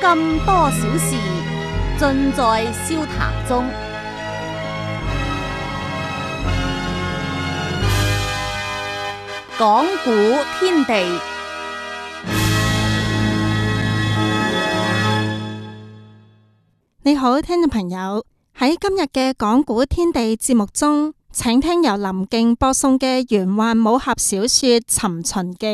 咁多小事，盡在笑談中。講古天地， 你好，聽眾朋友，喺今日嘅講古天地節目中，請聽由林敬播送嘅玄幻武俠小說《尋秦記》。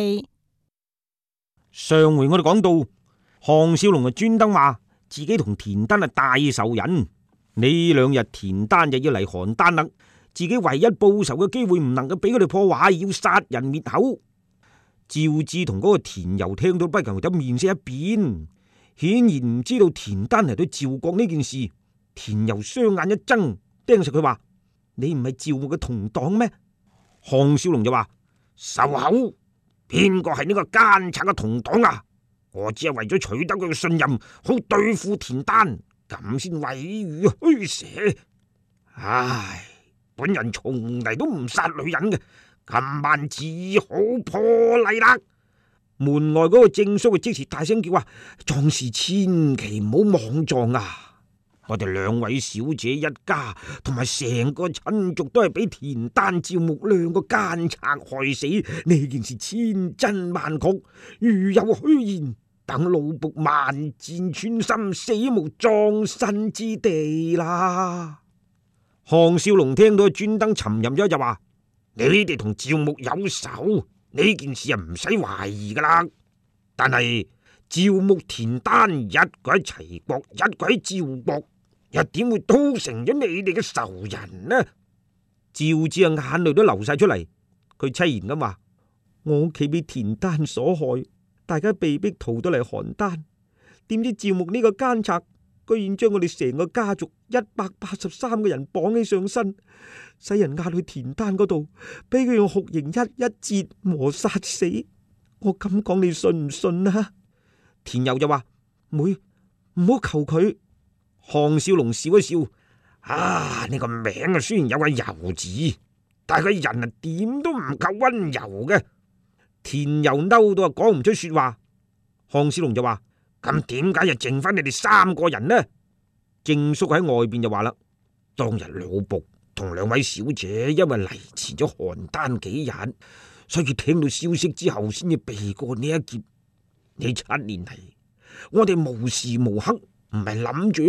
上回我哋講到，項少龍專登話自己同田丹大仇人，呢兩日田丹就要嚟邯鄲啦，自己唯一報仇嘅機會唔能夠俾佢哋破壞，要殺人滅口。趙志同嗰個田柔聽到不由得面色一變，顯然唔知道田丹嚟到趙國呢件事。田柔雙眼一睜，盯實佢話：你唔係趙牧嘅同黨咩？項少龍就話：收口，邊個係呢個奸賊嘅同黨啊？我只係為咗取得佢嘅信任，好對付田丹，咁先毀譽虛蛇。唉，本人從嚟都唔殺女人嘅，今晚只好破例啦。門外嗰個正叔嘅即時大聲叫話：壯士千祈唔好莽撞啊！我哋兩位小姐一家同埋成個親族都係俾田丹、趙牧兩個奸賊害死，呢件事千真萬確，如有虛言，等老僕萬箭穿心，死無葬身之地啦！項少龍聽到專登沉吟咗就話：你哋同趙牧有仇，呢件事啊唔使懷疑噶啦。但係趙牧、田丹一個喺齊國，一個喺趙國，又點會都成咗你哋嘅仇人呢？趙志啊眼淚都流晒出嚟，佢淒然咁話：我屋企俾田丹所害，大家被逼逃到嚟邯鄲，點知趙牧呢個奸賊居然將我哋成個家族183個人綁起上身，使人押去田丹嗰度，俾佢用酷刑一一折磨殺死。我咁講你信唔信啊？田柔就話：妹，唔好求佢。項少龍笑一笑：啊，呢個名啊雖然有個柔字，但係個人啊點都唔夠溫柔嘅。田柔嬲到啊講唔出說話。項少龍就話：咁點解又剩翻你哋3個人呢？正叔喺外邊就話啦：當日老僕同兩位小姐因為嚟遲咗邯鄲幾日，所以聽到消息之後先至避過呢一劫。呢7年嚟，我哋無時無刻唔係諗住